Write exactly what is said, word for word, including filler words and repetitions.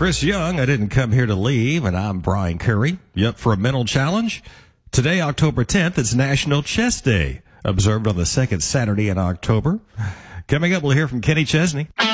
Chris Young, I didn't come here to leave, and I'm Brian Curry. You up for a mental challenge? Today, October tenth, is National Chess Day, observed on the second Saturday in October. Coming up, we'll hear from Kenny Chesney.